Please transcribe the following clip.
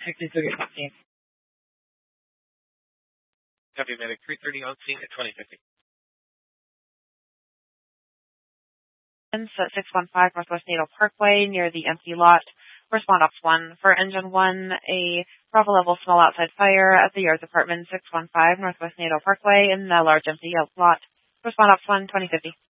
360 Copy, medic 330 on scene at 2050. at 615 Northwest NATO Parkway near the empty lot. Respond Ops 1. For Engine 1, a Bravo level small outside fire at the Yards Apartment 615 Northwest NATO Parkway in the large empty lot. Respond Ops 1, 2050.